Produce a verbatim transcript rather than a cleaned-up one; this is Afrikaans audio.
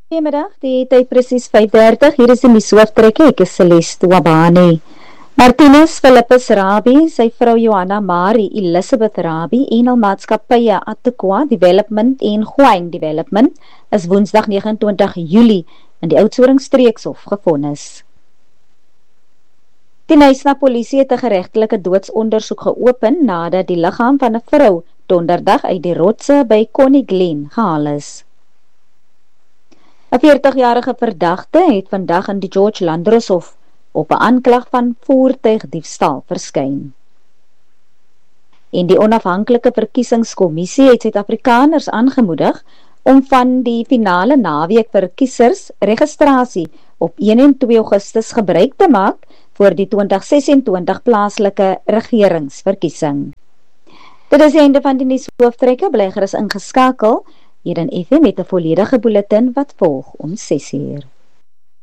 Goeiemiddag, die tyd presies vyf dertig, hier is die nuushooftrekke, ek is Celeste Wabani. Martinus Philippus Rabie, sy vrou Johanna Marie Elizabeth Rabie en al maatskappye Ataqua Development en Huang Development is woensdag negenentwintig Julie in die Oudtshoorn streekshof gevonnis. Die Knysna polisie het 'n geregtelike doodsondersoek geopen nadat die liggaam van 'n vrou donderdag uit die rotse by Connie Glen gehaal is. 'n veertigjarige verdagte het vandag in die George Landroshof op 'n aanklag van voertuigdiefstal verskyn. En die onafhanklike verkiesingskommissie het Suid-Afrikaners aangemoedig om van die finale naweek vir kiesers registrasie op een en twee Augustus gebruik te maak vir die twintig sesentwintig plaaslike regeringsverkiesing. Dit is die einde van die nuushooftrekke, bly gerus ingeskakel hier in F M met 'n volledige bulletin wat volg om ses uur.